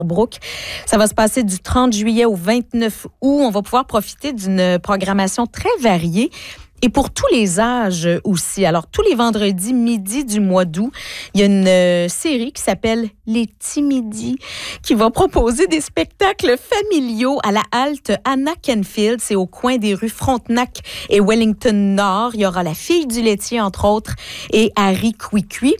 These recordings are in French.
Sherbrooke. Ça va se passer du 30 juillet au 29 août. On va pouvoir profiter d'une programmation très variée. Et pour tous les âges aussi. Alors, tous les vendredis midi du mois d'août, il y a une série qui s'appelle Les Timidis qui va proposer des spectacles familiaux à la halte Anna Kenfield. C'est au coin des rues Frontenac et Wellington Nord. Il y aura La Fille du laitier, entre autres, et Harry Kwikwi.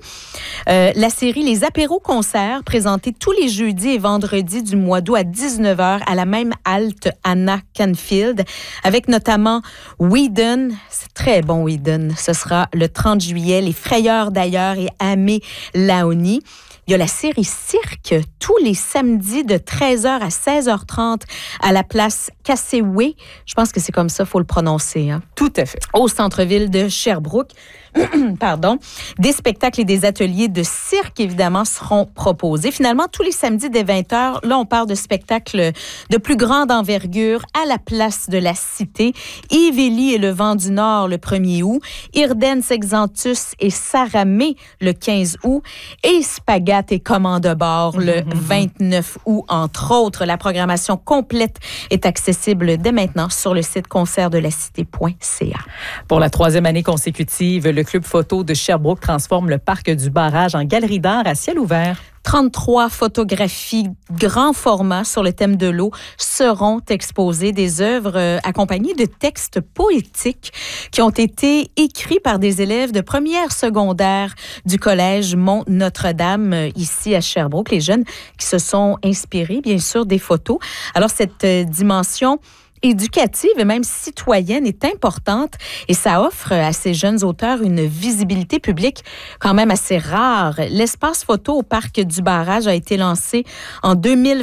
La série Les Apéros-concerts, présentés tous les jeudis et vendredis du mois d'août à 19h à la même halte Anna Kenfield, avec notamment Whedon. C'est très bon, Whedon. Ce sera le 30 juillet, Les Frayeurs d'ailleurs et Amé Laoni. Il y a la série Cirque tous les samedis de 13h à 16h30 à la place Casseway. Je pense que c'est comme ça, il faut le prononcer. Hein? Tout à fait. Au centre-ville de Sherbrooke. Pardon. Des spectacles et des ateliers de cirque, évidemment, seront proposés. Finalement, tous les samedis dès 20h, là, on parle de spectacles de plus grande envergure à la place de la Cité. Yves-Élie et le Vent du Nord le 1er août. Irden Sexantus et Saramé le 15 août. Et Spagat et Commande bord le 29 août, entre autres. La programmation complète est accessible dès maintenant sur le site concertdelacité.ca. Pour la 3e année consécutive, le Club photo de Sherbrooke transforme le parc du barrage en galerie d'art à ciel ouvert. 33 photographies grand format sur le thème de l'eau seront exposées, des œuvres accompagnées de textes poétiques qui ont été écrits par des élèves de première secondaire du collège Mont-Notre-Dame ici à Sherbrooke, les jeunes qui se sont inspirés bien sûr des photos. Alors cette dimension éducative et même citoyenne est importante et ça offre à ces jeunes auteurs une visibilité publique quand même assez rare. L'espace photo au parc du barrage a été lancé en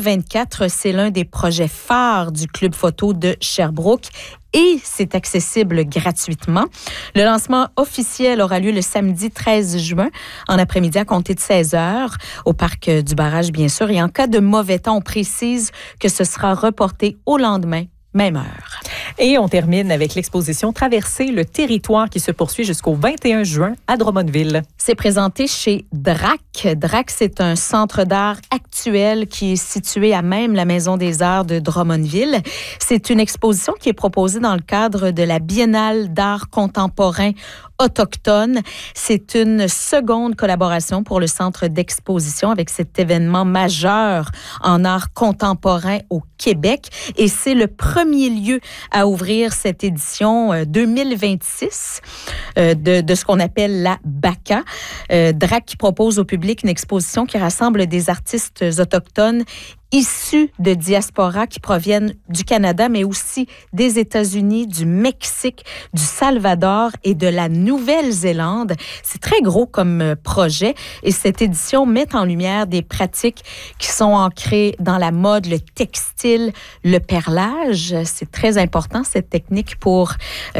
2024. C'est l'un des projets phares du Club photo de Sherbrooke et c'est accessible gratuitement. Le lancement officiel aura lieu le samedi 13 juin en après-midi à compter de 16h au parc du barrage, bien sûr. Et en cas de mauvais temps, on précise que ce sera reporté au lendemain. Même heure. Et on termine avec l'exposition Traverser le territoire qui se poursuit jusqu'au 21 juin à Drummondville. C'est présenté chez DRAC. DRAC, c'est un centre d'art actuel qui est situé à même la Maison des Arts de Drummondville. C'est une exposition qui est proposée dans le cadre de la Biennale d'art contemporain autochtone. C'est une seconde collaboration pour le centre d'exposition avec cet événement majeur en art contemporain au Québec. Et c'est le premier lieu à ouvrir cette édition 2026 de ce qu'on appelle la BACA. DRAC qui propose au public une exposition qui rassemble des artistes autochtones issus de diaspora qui proviennent du Canada, mais aussi des États-Unis, du Mexique, du Salvador et de la Nouvelle-Zélande. C'est très gros comme projet et cette édition met en lumière des pratiques qui sont ancrées dans la mode, le textile, le perlage. C'est très important, cette technique pour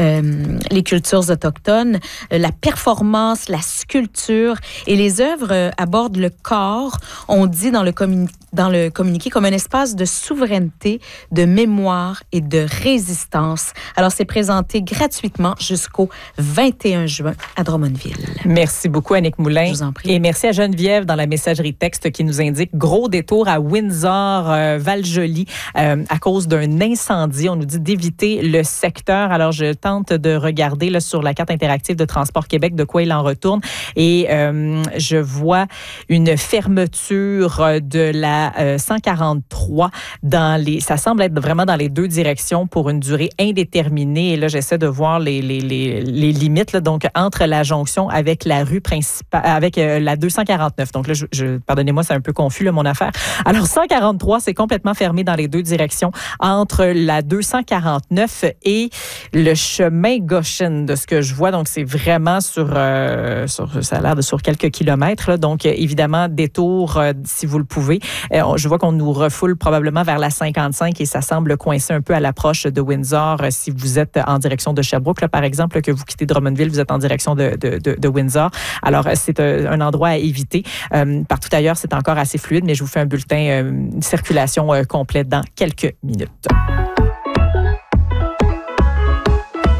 les cultures autochtones. La performance, la sculpture et les œuvres abordent le corps. On dit dans le communiqué comme un espace de souveraineté, de mémoire et de résistance. Alors, c'est présenté gratuitement jusqu'au 21 juin à Drummondville. Merci beaucoup, Annick Moulin. Je vous en prie. Et merci à Geneviève dans la messagerie texte qui nous indique gros détour à Windsor, Val-Joli, à cause d'un incendie. On nous dit d'éviter le secteur. Alors, je tente de regarder là, sur la carte interactive de Transport Québec de quoi il en retourne. Et je vois une fermeture de la 143 ça semble être vraiment dans les deux directions pour une durée indéterminée. Et là, j'essaie de voir les limites, là, donc entre la jonction avec la rue principale, avec la 249. Donc là, pardonnez-moi, c'est un peu confus, là, mon affaire. Alors, 143, c'est complètement fermé dans les deux directions entre la 249 et le chemin Goshen, de ce que je vois. Donc, c'est vraiment ça a l'air de sur quelques kilomètres. Là. Donc, évidemment, détour, si vous le pouvez. Je vois qu'on nous refoule probablement vers la 55 et ça semble coincer un peu à l'approche de Windsor. Si vous êtes en direction de Sherbrooke, là, par exemple, que vous quittez Drummondville, vous êtes en direction de Windsor. Alors, c'est un endroit à éviter. Partout ailleurs, c'est encore assez fluide, mais je vous fais un bulletin circulation complète dans quelques minutes.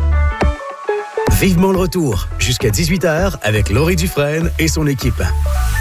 Vivement le retour, jusqu'à 18h avec Laurie Dufresne et son équipe.